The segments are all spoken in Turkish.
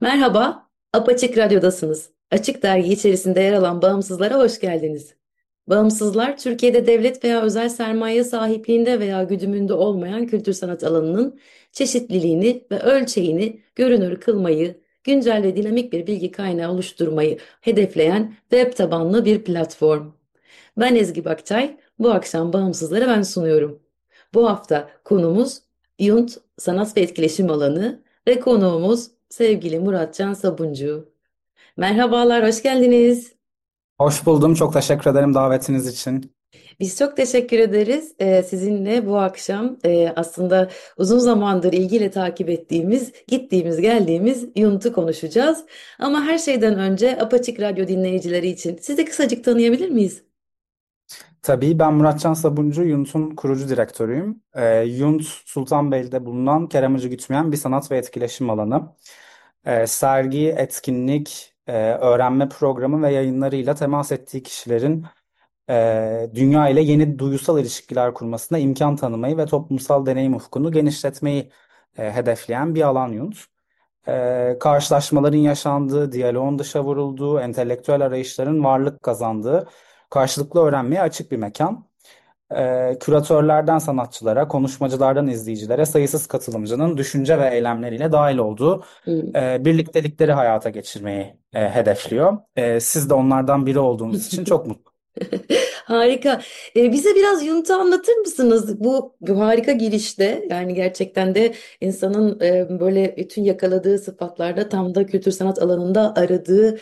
Merhaba, Apaçık Radyo'dasınız. Açık Dergi içerisinde yer alan bağımsızlara hoş geldiniz. Bağımsızlar, Türkiye'de devlet veya özel sermaye sahipliğinde veya güdümünde olmayan kültür sanat alanının çeşitliliğini ve ölçeğini görünür kılmayı, güncel ve dinamik bir bilgi kaynağı oluşturmayı hedefleyen web tabanlı bir platform. Ben Ezgi Bakçay, bu akşam bağımsızları ben sunuyorum. Bu hafta konumuz Yunt Sanat ve Etkileşim Alanı ve konuğumuz sevgili Muratcan Sabuncu. Merhabalar, hoş geldiniz. Hoş buldum. Çok teşekkür ederim davetiniz için. Biz çok teşekkür ederiz. Sizinle bu akşam aslında uzun zamandır ilgiyle takip ettiğimiz, gittiğimiz, geldiğimiz Yunt'u konuşacağız. Ama her şeyden önce Apaçık Radyo dinleyicileri için sizi kısacık tanıyabilir miyiz? Tabii ben Muratcan Sabuncu, Yunt'un kurucu direktörüyüm. Yunt, Sultanbeyli'de bulunan Kerem Acı Gütmeyen bir sanat ve etkileşim alanı. Sergi, etkinlik, öğrenme programı ve yayınlarıyla temas ettiği kişilerin dünya ile yeni duygusal ilişkiler kurmasına imkan tanımayı ve toplumsal deneyim ufkunu genişletmeyi hedefleyen bir alan Yunt. Karşılaşmaların yaşandığı, diyaloğun dışa vurulduğu, entelektüel arayışların varlık kazandığı, karşılıklı öğrenmeye açık bir mekan. Küratörlerden sanatçılara, konuşmacılardan izleyicilere sayısız katılımcının düşünce ve eylemleriyle dahil olduğu Hmm. birliktelikleri hayata geçirmeyi hedefliyor. Siz de onlardan biri olduğunuz için çok mutluyum. Harika. Bize biraz Yunt'u anlatır mısınız? Bu harika girişte yani gerçekten de insanın böyle bütün yakaladığı sıfatlarda tam da kültür sanat alanında aradığı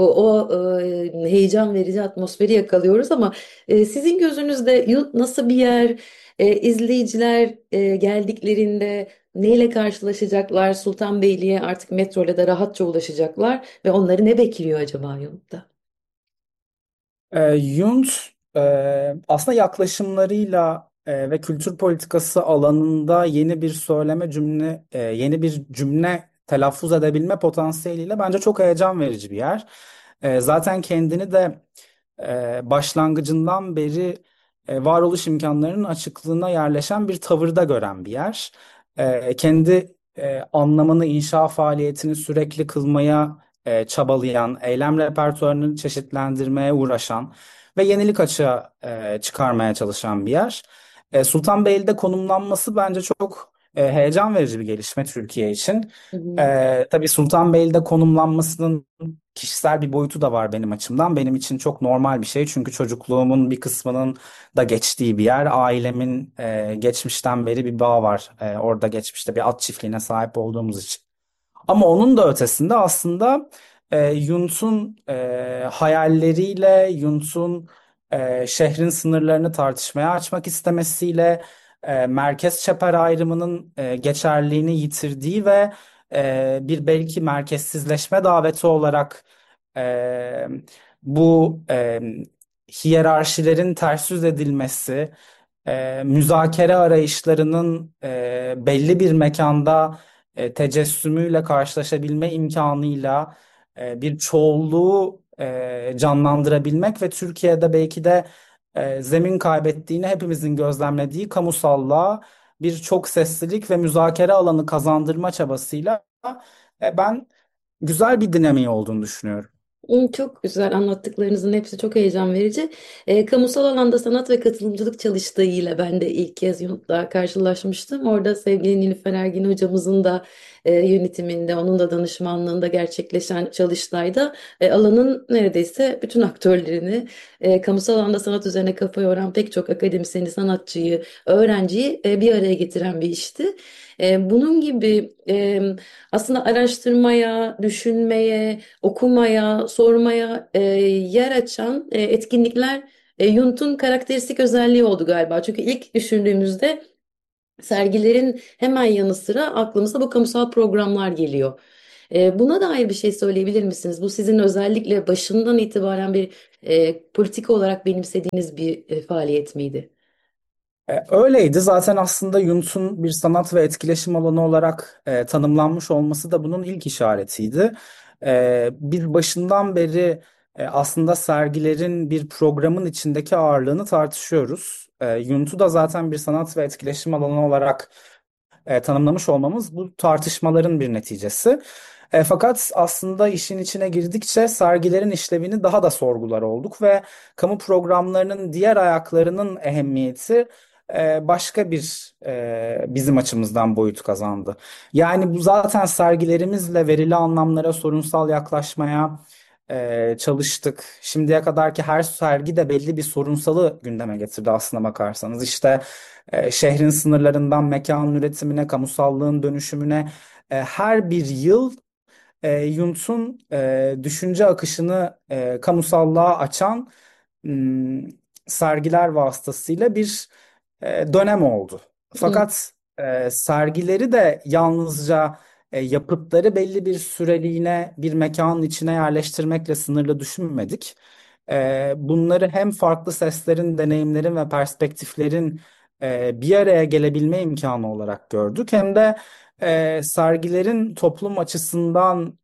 o heyecan verici atmosferi yakalıyoruz ama sizin gözünüzde Yunt nasıl bir yer? İzleyiciler geldiklerinde neyle karşılaşacaklar? Sultanbeyli'ye artık metro ile de rahatça ulaşacaklar ve onları ne bekliyor acaba Yunt'ta? Yunt aslında yaklaşımlarıyla ve kültür politikası alanında yeni bir cümle telaffuz edebilme potansiyeliyle bence çok heyecan verici bir yer. Zaten kendini de başlangıcından beri varoluş imkanlarının açıklığına yerleşen bir tavırda gören bir yer. Kendi anlamını, inşa faaliyetini sürekli kılmaya çabalayan, eylem repertuarını çeşitlendirmeye uğraşan ve yenilik açığa çıkarmaya çalışan bir yer. Sultanbeyli'de konumlanması bence çok heyecan verici bir gelişme Türkiye için. Hı hı. Tabii Sultanbeyli'de konumlanmasının kişisel bir boyutu da var benim açımdan. Benim için çok normal bir şey. Çünkü çocukluğumun bir kısmının da geçtiği bir yer. Ailemin geçmişten beri bir bağı var. Orada geçmişte bir at çiftliğine sahip olduğumuz için. Ama onun da ötesinde aslında Yunt'un hayalleriyle, Yunt'un şehrin sınırlarını tartışmaya açmak istemesiyle merkez çeper ayrımının geçerliliğini yitirdiği ve bir belki merkezsizleşme daveti olarak e, bu hiyerarşilerin ters yüz edilmesi, müzakere arayışlarının belli bir mekanda tecessümüyle karşılaşabilme imkanıyla bir çoğulluğu canlandırabilmek ve Türkiye'de belki de zemin kaybettiğini hepimizin gözlemlediği kamusallığa bir çok seslilik ve müzakere alanı kazandırma çabasıyla ben güzel bir dinamiği olduğunu düşünüyorum. Çok güzel anlattıklarınızın hepsi çok heyecan verici. Kamusal alanda sanat ve katılımcılık çalıştayıyla ben de ilk kez Yunt'la karşılaşmıştım. Orada sevgili Nilüfer Ergin hocamızın da yönetiminde, onun da danışmanlığında gerçekleşen çalıştayda alanın neredeyse bütün aktörlerini, kamusal alanda sanat üzerine kafa yoran pek çok akademisyeni, sanatçıyı, öğrenciyi bir araya getiren bir işti. Bunun gibi aslında araştırmaya, düşünmeye, okumaya, sormaya yer açan etkinlikler Yunt'un karakteristik özelliği oldu galiba. Çünkü ilk düşündüğümüzde sergilerin hemen yanı sıra aklımıza bu kamusal programlar geliyor. Buna dair bir şey söyleyebilir misiniz? Bu sizin özellikle başından itibaren bir politika olarak benimsediğiniz bir faaliyet miydi? Öyleydi. Zaten aslında Yunus'un bir sanat ve etkileşim alanı olarak tanımlanmış olması da bunun ilk işaretiydi. Biz başından beri aslında sergilerin bir programın içindeki ağırlığını tartışıyoruz. Yunus'u da zaten bir sanat ve etkileşim alanı olarak tanımlamış olmamız bu tartışmaların bir neticesi. Fakat aslında işin içine girdikçe sergilerin işlevini daha da sorgular olduk ve kamu programlarının diğer ayaklarının ehemmiyeti başka bir bizim açımızdan boyut kazandı. Yani bu zaten sergilerimizle verili anlamlara, sorunsal yaklaşmaya çalıştık. Şimdiye kadarki her sergi de belli bir sorunsalı gündeme getirdi aslına bakarsanız. İşte şehrin sınırlarından mekanın üretimine, kamusallığın dönüşümüne her bir yıl Yunt'un düşünce akışını kamusallığa açan m, sergiler vasıtasıyla bir dönem oldu. Hı Fakat sergileri de yalnızca yapıtları belli bir süreliğine bir mekanın içine yerleştirmekle sınırlı düşünmedik. Bunları hem farklı seslerin, deneyimlerin ve perspektiflerin bir araya gelebilme imkanı olarak gördük. Hem de sergilerin toplum açısından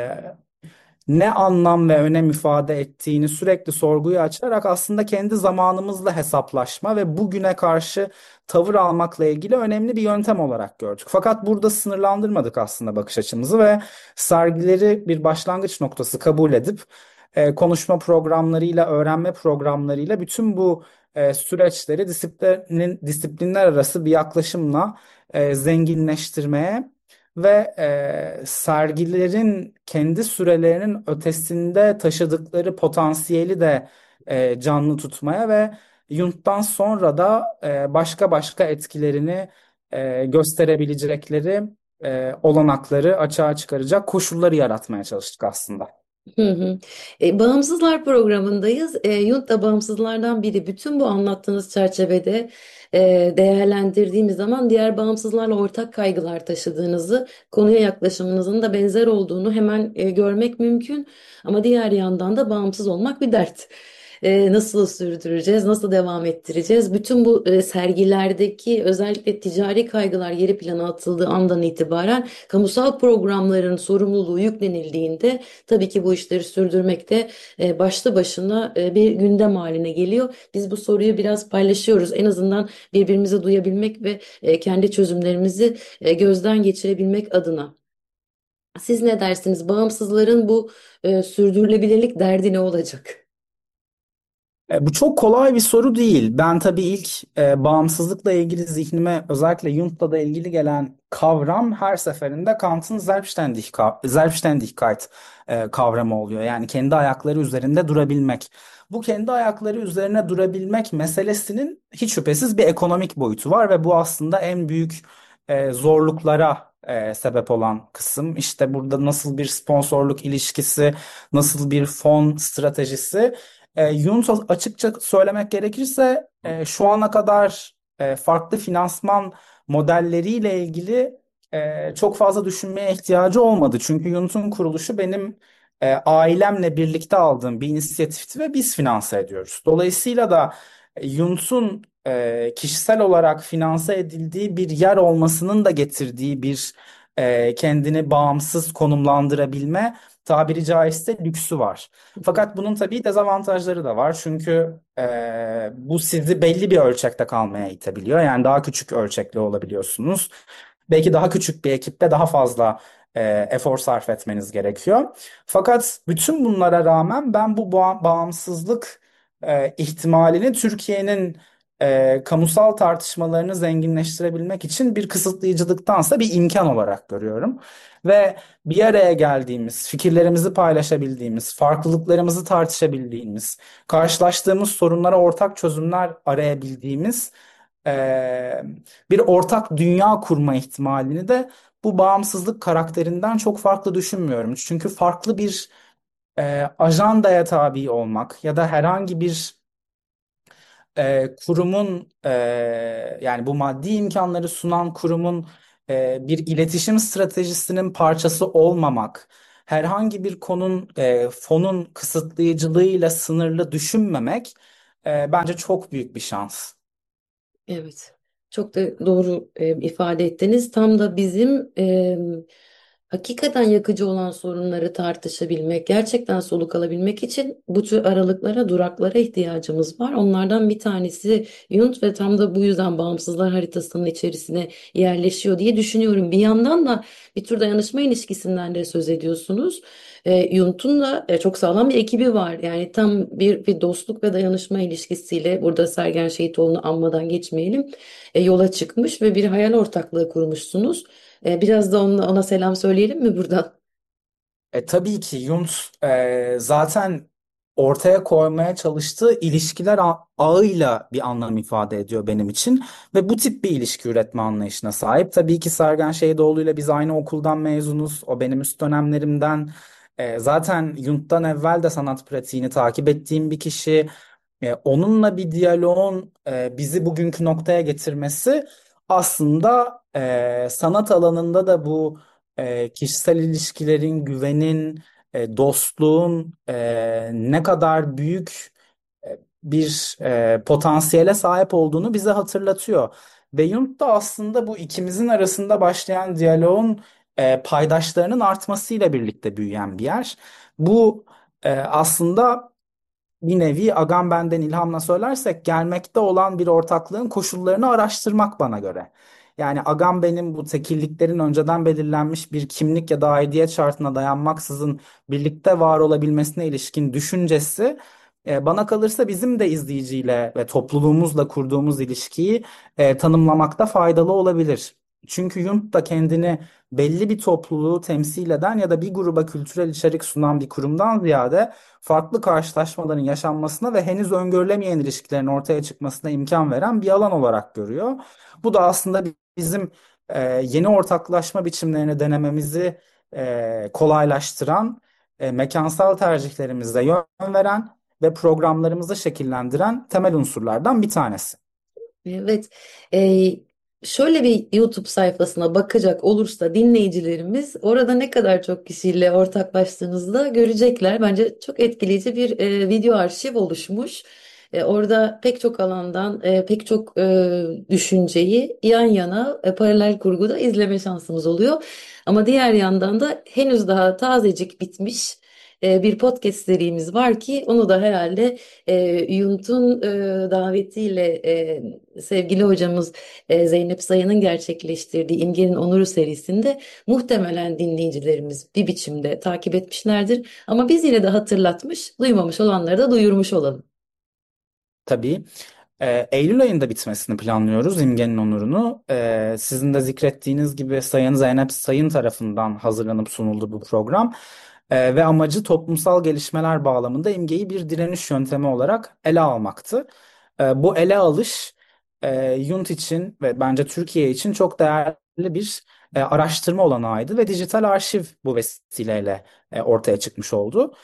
ne anlam ve önem ifade ettiğini sürekli sorguya açarak aslında kendi zamanımızla hesaplaşma ve bugüne karşı tavır almakla ilgili önemli bir yöntem olarak gördük. Fakat burada sınırlandırmadık aslında bakış açımızı ve sergileri bir başlangıç noktası kabul edip konuşma programlarıyla, öğrenme programlarıyla bütün bu süreçleri disiplinler arası bir yaklaşımla zenginleştirmeye ve sergilerin kendi sürelerinin ötesinde taşıdıkları potansiyeli de canlı tutmaya ve Jung'dan sonra da başka başka etkilerini gösterebilecekleri olanakları açığa çıkaracak koşulları yaratmaya çalıştık aslında. hı. Hı. Bağımsızlar programındayız. Yunt da bağımsızlardan biri. Bütün bu anlattığınız çerçevede değerlendirdiğimiz zaman diğer bağımsızlarla ortak kaygılar taşıdığınızı, konuya yaklaşımınızın da benzer olduğunu hemen görmek mümkün. Ama diğer yandan da bağımsız olmak bir dert. Nasıl sürdüreceğiz, nasıl devam ettireceğiz? Bütün bu sergilerdeki özellikle ticari kaygılar geri plana atıldığı andan itibaren kamusal programların sorumluluğu yüklenildiğinde tabii ki bu işleri sürdürmek de başlı başına bir gündem haline geliyor. Biz bu soruyu biraz paylaşıyoruz. En azından birbirimizi duyabilmek ve kendi çözümlerimizi gözden geçirebilmek adına. Siz ne dersiniz? Bağımsızların bu sürdürülebilirlik derdi ne olacak? Bu çok kolay bir soru değil. Ben tabii ilk bağımsızlıkla ilgili zihnime özellikle Jung'la da ilgili gelen kavram her seferinde Kant'ın Selbstständigkeit kavramı oluyor. Yani kendi ayakları üzerinde durabilmek. Bu kendi ayakları üzerine durabilmek meselesinin hiç şüphesiz bir ekonomik boyutu var ve bu aslında en büyük zorluklara sebep olan kısım. İşte burada nasıl bir sponsorluk ilişkisi, nasıl bir fon stratejisi. Yunus açıkça söylemek gerekirse şu ana kadar farklı finansman modelleriyle ilgili çok fazla düşünmeye ihtiyacı olmadı. Çünkü Yunus'un kuruluşu benim ailemle birlikte aldığım bir inisiyatifti ve biz finanse ediyoruz. Dolayısıyla da Yunus'un kişisel olarak finanse edildiği bir yer olmasının da getirdiği bir kendini bağımsız konumlandırabilme tabiri caizse lüksü var. Fakat bunun tabii dezavantajları da var. Çünkü bu sizi belli bir ölçekte kalmaya itebiliyor. Yani daha küçük ölçekli olabiliyorsunuz. Belki daha küçük bir ekiple daha fazla efor sarf etmeniz gerekiyor. Fakat bütün bunlara rağmen ben bu bağımsızlık ihtimalini Türkiye'nin kamusal tartışmalarını zenginleştirebilmek için bir kısıtlayıcılıktansa bir imkan olarak görüyorum. Ve bir araya geldiğimiz, fikirlerimizi paylaşabildiğimiz, farklılıklarımızı tartışabildiğimiz, karşılaştığımız sorunlara ortak çözümler arayabildiğimiz eee, bir ortak dünya kurma ihtimalini de bu bağımsızlık karakterinden çok farklı düşünmüyorum. Çünkü farklı bir ajandaya tabi olmak ya da herhangi bir kurumun yani bu maddi imkanları sunan kurumun bir iletişim stratejisinin parçası olmamak, herhangi bir fonun kısıtlayıcılığıyla sınırlı düşünmemek bence çok büyük bir şans. Evet, çok da doğru ifade ettiniz. Tam da bizim Hakikaten yakıcı olan sorunları tartışabilmek, gerçekten soluk alabilmek için bu tür aralıklara, duraklara ihtiyacımız var. Onlardan bir tanesi Yunt ve tam da bu yüzden bağımsızlar haritasının içerisine yerleşiyor diye düşünüyorum. Bir yandan da bir tür dayanışma ilişkisinden de söz ediyorsunuz. Yunt'un da çok sağlam bir ekibi var. Yani tam bir dostluk ve dayanışma ilişkisiyle burada Sergen Şehitoğlu'nu anmadan geçmeyelim. Yola çıkmış ve bir hayal ortaklığı kurmuşsunuz. Biraz da ona selam söyleyelim mi buradan? Tabii ki Yunt zaten ortaya koymaya çalıştığı ilişkiler ağıyla bir anlam ifade ediyor benim için ve bu tip bir ilişki üretme anlayışına sahip. Tabii ki Sergen Şeydoğlu ile biz aynı okuldan mezunuz. O benim üst dönemlerimden. Zaten Yunt'tan evvel de sanat pratiğini takip ettiğim bir kişi. Onunla bir diyaloğun bizi bugünkü noktaya getirmesi aslında sanat alanında da bu kişisel ilişkilerin, güvenin, dostluğun ne kadar büyük bir potansiyele sahip olduğunu bize hatırlatıyor. Ve Jung da aslında bu ikimizin arasında başlayan diyaloğun paydaşlarının artmasıyla birlikte büyüyen bir yer. Bu aslında bir nevi Agamben'den ilhamla söylersek gelmekte olan bir ortaklığın koşullarını araştırmak bana göre. Yani Agamben'in bu tekilliklerin önceden belirlenmiş bir kimlik ya da aidiyet şartına dayanmaksızın birlikte var olabilmesine ilişkin düşüncesi bana kalırsa bizim de izleyiciyle ve topluluğumuzla kurduğumuz ilişkiyi tanımlamakta faydalı olabilir. Çünkü Jung da kendini belli bir topluluğu temsil eden ya da bir gruba kültürel içerik sunan bir kurumdan ziyade farklı karşılaşmaların yaşanmasına ve henüz öngörülemeyen ilişkilerin ortaya çıkmasına imkan veren bir alan olarak görüyor. Bu da aslında bizim yeni ortaklaşma biçimlerini denememizi kolaylaştıran, mekansal tercihlerimizde yön veren ve programlarımızı şekillendiren temel unsurlardan bir tanesi. Evet. Ee, Şöyle bir YouTube sayfasına bakacak olursa dinleyicilerimiz orada ne kadar çok kişiyle ortaklaştığınızı da görecekler. Bence çok etkileyici bir video arşiv oluşmuş. Orada pek çok alandan pek çok düşünceyi yan yana paralel kurguda izleme şansımız oluyor. Ama diğer yandan da henüz daha tazecik bitmiş bir podcast serimiz var ki onu da herhalde Yunt'un davetiyle sevgili hocamız Zeynep Sayın'ın gerçekleştirdiği İmgenin Onuru serisinde muhtemelen dinleyicilerimiz bir biçimde takip etmişlerdir. Ama biz yine de hatırlatmış, duymamış olanları da duyurmuş olalım. Tabii. Eylül ayında bitmesini planlıyoruz İmge'nin onurunu. Sizin de zikrettiğiniz gibi Sayın Zeynep Sayın tarafından hazırlanıp sunuldu bu program. Ve amacı toplumsal gelişmeler bağlamında imgeyi bir direniş yöntemi olarak ele almaktı. Bu ele alış Yunt için ve bence Türkiye için çok değerli bir araştırma olanağıydı ve dijital arşiv bu vesileyle ortaya çıkmış oldu.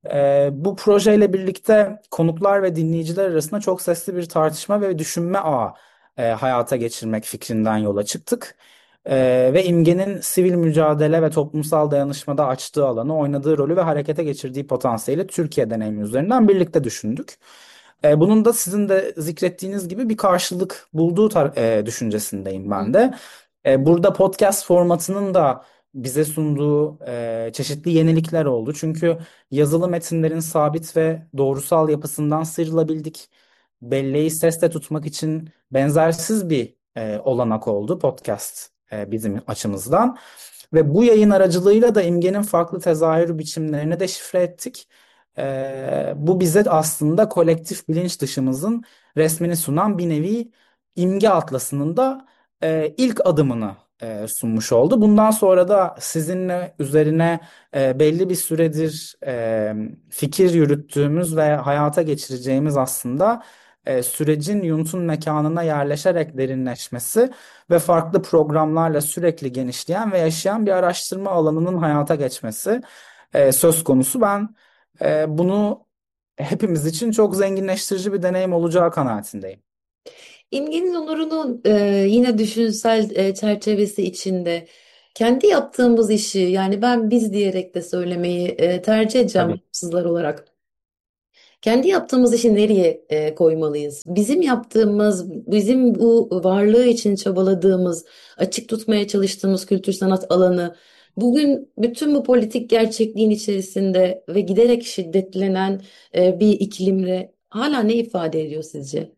Bu projeyle birlikte konuklar ve dinleyiciler arasında çok sesli bir tartışma ve düşünme ağı hayata geçirmek fikrinden yola çıktık. Ve İmge'nin sivil mücadele ve toplumsal dayanışmada açtığı alanı, oynadığı rolü ve harekete geçirdiği potansiyeli Türkiye deneyimi üzerinden birlikte düşündük. Bunun da sizin de zikrettiğiniz gibi bir karşılık bulduğu düşüncesindeyim Hı. ben de. Burada podcast formatının da bize sunduğu çeşitli yenilikler oldu. Çünkü yazılı metinlerin sabit ve doğrusal yapısından sıyrılabildik. Belleği sesle tutmak için benzersiz bir olanak oldu podcast bizim açımızdan. Ve bu yayın aracılığıyla da imgenin farklı tezahür biçimlerini de şifre ettik. Bu bize aslında kolektif bilinç dışımızın resmini sunan bir nevi imge atlasının da ilk adımını sunmuş oldu. Bundan sonra da sizinle üzerine belli bir süredir fikir yürüttüğümüz ve hayata geçireceğimiz aslında sürecin Yunt'un mekanına yerleşerek derinleşmesi ve farklı programlarla sürekli genişleyen ve yaşayan bir araştırma alanının hayata geçmesi söz konusu. Ben bunu hepimiz için çok zenginleştirici bir deneyim olacağı kanaatindeyim. İmgenin Onuru'nun yine düşünsel çerçevesi içinde kendi yaptığımız işi yani ben biz diyerek de söylemeyi tercih edeceğim Tabii. bağımsızlar olarak. Kendi yaptığımız işi nereye koymalıyız? Bizim yaptığımız, bizim bu varlığı için çabaladığımız, açık tutmaya çalıştığımız kültür sanat alanı Bugün bütün bu politik gerçekliğin içerisinde ve giderek şiddetlenen bir iklimle hala ne ifade ediyor sizce?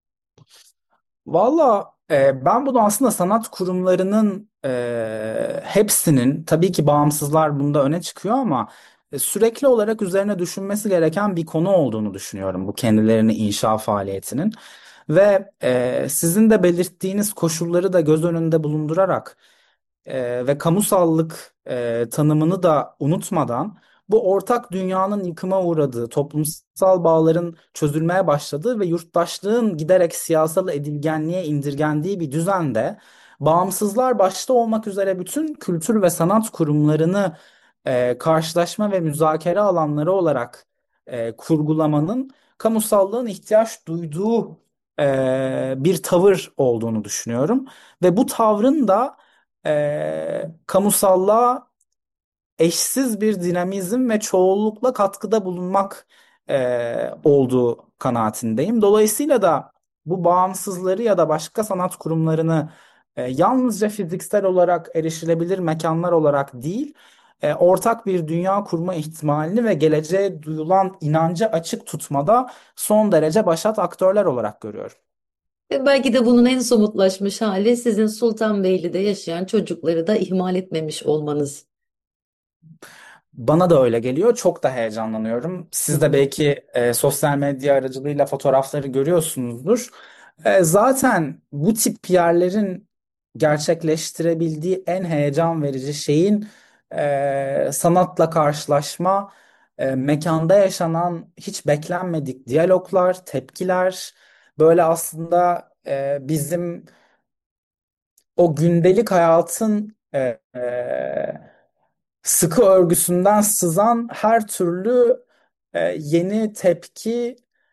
Valla ben bunu aslında sanat kurumlarının hepsinin, tabii ki bağımsızlar bunda öne çıkıyor ama sürekli olarak üzerine düşünmesi gereken bir konu olduğunu düşünüyorum bu kendilerini inşa faaliyetinin. Ve sizin de belirttiğiniz koşulları da göz önünde bulundurarak ve kamusallık tanımını da unutmadan bu ortak dünyanın yıkıma uğradığı, toplumsal bağların çözülmeye başladığı ve yurttaşlığın giderek siyasal edilgenliğe indirgendiği bir düzende bağımsızlar başta olmak üzere bütün kültür ve sanat kurumlarını karşılaşma ve müzakere alanları olarak kurgulamanın kamusallığın ihtiyaç duyduğu bir tavır olduğunu düşünüyorum. Ve bu tavrın da kamusallığa eşsiz bir dinamizm ve çoğunlukla katkıda bulunmak olduğu kanaatindeyim. Dolayısıyla da bu bağımsızları ya da başka sanat kurumlarını yalnızca fiziksel olarak erişilebilir mekanlar olarak değil, ortak bir dünya kurma ihtimalini ve geleceğe duyulan inancı açık tutmada son derece başat aktörler olarak görüyorum. Ve belki de bunun en somutlaşmış hali sizin Sultanbeyli'de yaşayan çocukları da ihmal etmemiş olmanız. Bana da öyle geliyor. Çok da heyecanlanıyorum. Hı Siz de hı. belki sosyal medya aracılığıyla fotoğrafları görüyorsunuzdur. Zaten bu tip yerlerin gerçekleştirebildiği en heyecan verici şeyin sanatla karşılaşma, mekanda yaşanan hiç beklenmedik diyaloglar, tepkiler, böyle aslında bizim o gündelik hayatın sıkı örgüsünden sızan her türlü yeni tepki,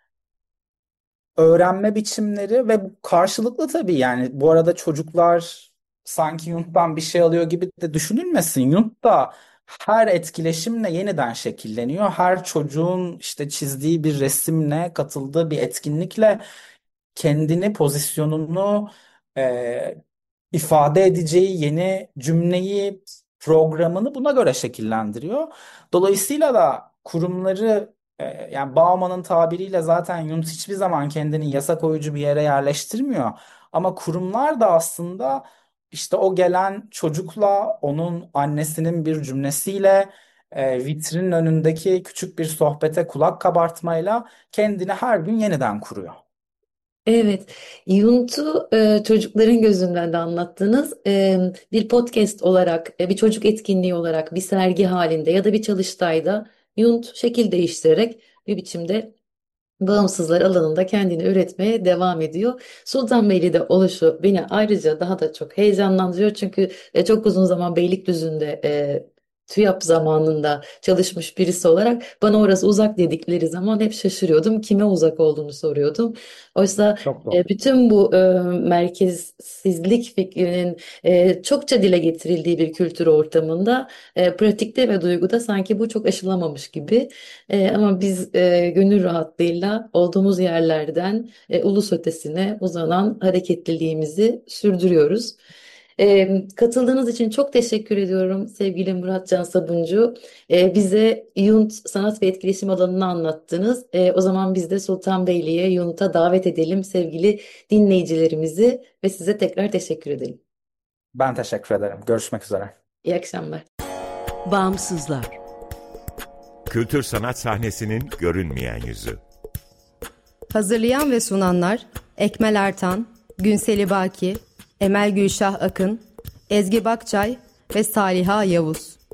öğrenme biçimleri ve bu karşılıklı tabii. Yani bu arada çocuklar sanki Yunt'tan bir şey alıyor gibi de düşünülmesin. Yunt da her etkileşimle yeniden şekilleniyor. Her çocuğun işte çizdiği bir resimle, katıldığı bir etkinlikle kendini, pozisyonunu e, ifade edeceği yeni cümleyi, programını buna göre şekillendiriyor. Dolayısıyla da kurumları, yani Bauman'ın tabiriyle zaten Yunus hiçbir zaman kendini yasa koyucu bir yere yerleştirmiyor. Ama kurumlar da aslında işte o gelen çocukla, onun annesinin bir cümlesiyle, vitrinin önündeki küçük bir sohbete kulak kabartmayla kendini her gün yeniden kuruyor. Evet, Yunt'u çocukların gözünden de anlattınız. Bir podcast olarak, bir çocuk etkinliği olarak, bir sergi halinde ya da bir çalıştayda Yunt şekil değiştirerek bir biçimde bağımsızlar alanında kendini üretmeye devam ediyor. Sultanbeyli'de oluşu beni ayrıca daha da çok heyecanlandırıyor. Çünkü çok uzun zaman Beylikdüzü'nde TÜYAP zamanında çalışmış birisi olarak bana orası uzak dedikleri zaman hep şaşırıyordum. Kime uzak olduğunu soruyordum. Oysa Çok doğru. bütün bu merkezsizlik fikrinin çokça dile getirildiği bir kültür ortamında pratikte ve duyguda sanki bu çok aşılamamış gibi. Ama biz gönül rahatlığıyla olduğumuz yerlerden ulus ötesine uzanan hareketliliğimizi sürdürüyoruz. Katıldığınız için çok teşekkür ediyorum sevgili Muratcan Sabuncu. Bize Yunt sanat ve etkileşim alanını anlattınız. O zaman biz de Sultanbeyli'ye, Yunt'a davet edelim sevgili dinleyicilerimizi ve size tekrar teşekkür edelim. Ben teşekkür ederim. Görüşmek üzere. İyi akşamlar. Bağımsızlar. Kültür sanat sahnesinin görünmeyen yüzü. Hazırlayan ve sunanlar Ekmel Ertan, Günseli Baki, Emel Gülşah Akın, Ezgi Bakçay ve Saliha Yavuz.